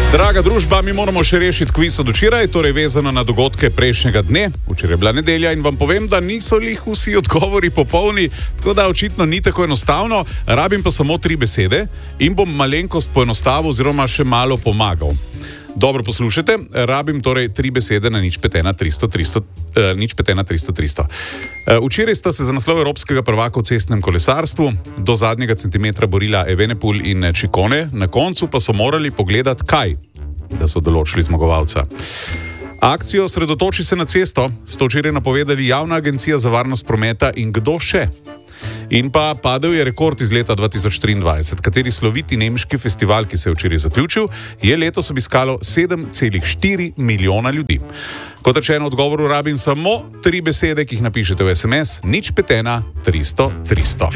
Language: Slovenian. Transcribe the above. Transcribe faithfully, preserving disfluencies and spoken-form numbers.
Draga družba, mi moramo še rešiti kviz od včeraj, torej vezano na dogodke prejšnjega dne. Včeraj je bila nedelja in vam povem, da niso lih vsi odgovori popolni, tako da očitno ni tako enostavno. Rabim pa samo tri besede in bom malenkost poenostavil oziroma še malo pomagal. Dobro poslušajte, rabim torej tri besede na nič pet ena tristo tristo, eh, nič pet ena tristo tristo. Eh, včeraj sta se za naslov evropskega prvaka v cestnem kolesarstvu do zadnjega centimetra borila Evenepoel in Ciccone, na koncu pa so morali pogledati kaj, da so določili zmagovalca. Akcijo Sredotoči se na cesto sta včeraj napovedali Javna agencija za varnost prometa in kdo še. In pa padel je rekord iz leta dva tisoč triindvajset, kateri sloviti nemški festival, ki se je včeraj zaključil, je letos obiskalo sedem celih štiri milijona ljudi. Kot rečeno, odgovoru rabim samo tri besede, ki jih napišete v es em es nič pet ena tristo tristo.